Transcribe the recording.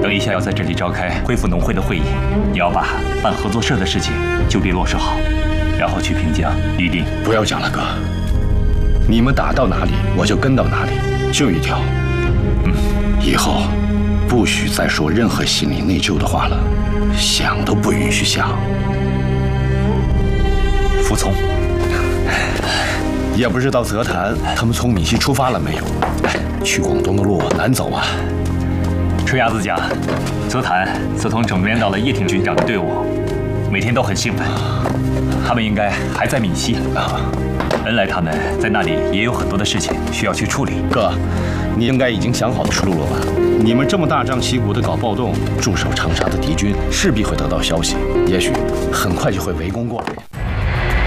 等一下要在这里召开恢复农会的会议，你要把办合作社的事情就地落实好，然后去平江预定。 不要讲了，哥，你们打到哪里我就跟到哪里，就一条，以后不许再说任何心理内疚的话了，想都不允许想。 服从。 也不知道泽潭他们从闽西出发了没有？去广东的路难走啊。 吹鸭子讲，泽潭自从整编到了叶挺军长的队伍，每天都很兴奋。他们应该还在闽西。恩来他们在那里也有很多的事情需要去处理。 哥，你应该已经想好了出路了吧？你们这么大张旗鼓的搞暴动，驻守长沙的敌军势必会得到消息，也许很快就会围攻过来。